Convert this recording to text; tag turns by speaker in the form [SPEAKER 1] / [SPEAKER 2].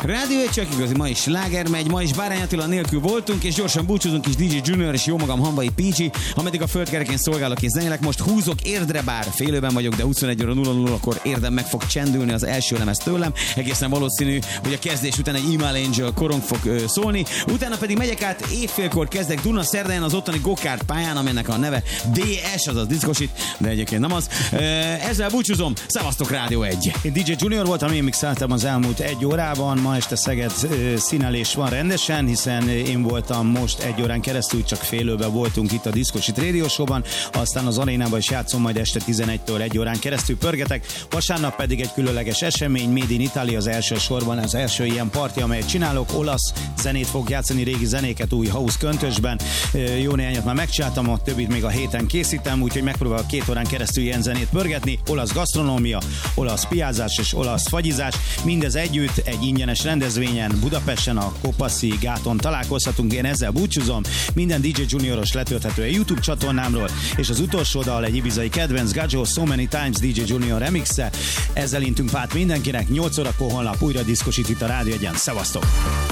[SPEAKER 1] Rádió egy csak igazi, ma is sláger megy, ma is Bárány Attila nélkül voltunk, és gyorsan búcsúzunk is DJ Junior és jó magam Hamvai Pécsi, ameddig a földkerekén szolgálok és zenélek. Most húzok érdre, bár félőben vagyok, de 21:00-kor érdem meg fog csendülni az első lemez tőlem. Egészen valószínű, hogy a kezdés után egy Imal Angel korong fog szólni, utána pedig megyek át, évfélkor kezdek Duna Szerdán az ottani Gokart pályán, aminek a neve DS, azaz diszkosít, de egyébként nem az. Ezzel búcsúzom, szevasztok Rádió 1.
[SPEAKER 2] Én DJ Junior voltam, én mixeltem az elmúlt egy órában, ma este Szeged színelés van rendesen, hiszen én voltam most egy órán keresztül, csak félőben voltunk itt a Diszkosit Radio Show-ban, aztán az arénában is játszom, majd este 11-től egy órán keresztül pörgetek, vasárnap pedig egy különleges esemény, Made in Italy az első sorban, az első ilyen parti, amelyet csinálok, olasz zenét fog játszani, régi zenéket új house köntösben, jó néhányat már megcsináltam, a többit még a héten készítem, úgyhogy megpróbálok 2 órán keresztül ilyen zenét pörgetni, olasz gasztronómia, olasz piázás és olasz fagyizás, mindez együtt egy ingyenes rendezvényen Budapesten a Kopaszi gáton találkozhatunk. Én ezzel búcsúzom, minden DJ Junioros letölthető a YouTube csatornámról, és az utolsó dal egy ibizai kedvenc, Gajo So Many Times DJ Junior remixe. Ezzel intünk pát mindenkinek, 8 órakor holnap újra diszkosít itt a Rádió 1-en. Szevasztok!